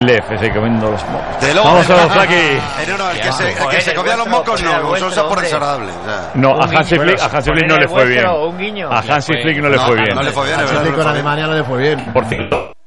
Lev, ese comiendo los mocos. De Vamos a los Flaky. No, el que se comía los mocos no, son sabores desagradables. No, a Hansi Flick no le fue bien. Un guiño. A Hansi Flick no le fue bien. No le fue bien, Hansi Flick con Alemania no le fue bien. Por cierto,